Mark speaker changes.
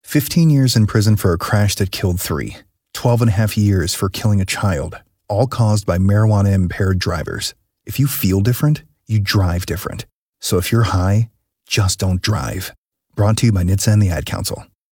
Speaker 1: 15 years in prison for a crash that killed 3. 12 and a half years for killing a child, all caused by marijuana-impaired drivers. If you feel different, you drive different. So if you're high, just don't drive. Brought to you by NHTSA and the Ad Council.